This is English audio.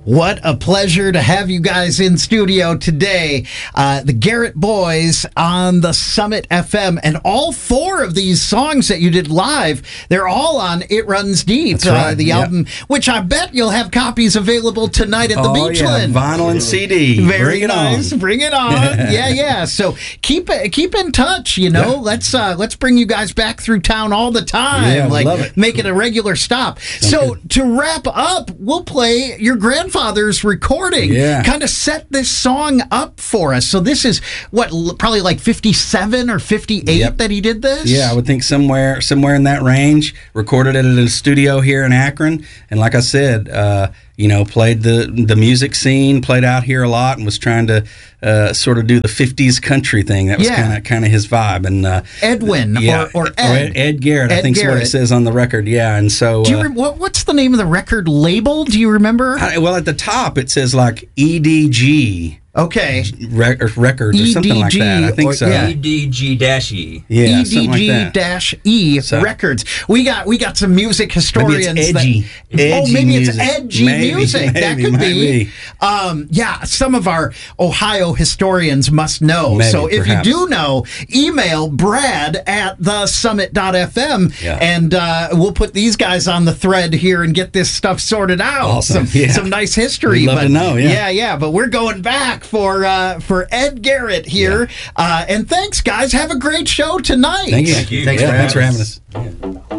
What a pleasure to have you guys in studio today. The Garrett Boys on the Summit FM. And all four of these songs that you did live, they're all on It Runs Deep, the album, which I bet you'll have copies available tonight at the Beachland. Yeah, vinyl and CD. Very nice. Bring it on. Yeah. So keep in touch, you know. Yeah. Let's bring you guys back through town all the time. Yeah, love it. Make it a regular stop. So to wrap up, we'll play your grandfather's recording. Yeah. Kind of set this song up for us. So this is probably like 57 or 58 that he did this? Yeah, I would think somewhere in that range. Recorded it at a studio here in Akron. And like I said, played the music scene, played out here a lot, and was trying to sort of do the 50s country thing. That was kind of his vibe. And Edwin or Ed. Ed Garrett, I think is what it says on the record. Yeah, and so... what's the name of the record label? Do you remember? At the top it says like EDG. Okay. Records or something like that. I think so. EDG-E. Yeah, EDG-E Records. We got some music historians. Maybe it's edgy. Maybe it's edgy music. That could be. Some of our Ohio historians must know. So if you do know, email Brad at thesummit.fm and we'll put these guys on the thread here and get this stuff sorted out. Awesome. Some nice history. We'd love to know, Yeah, but we're going back for Ed Garrett here. And thanks, guys. Have a great show tonight. Thank you. Thanks for having us.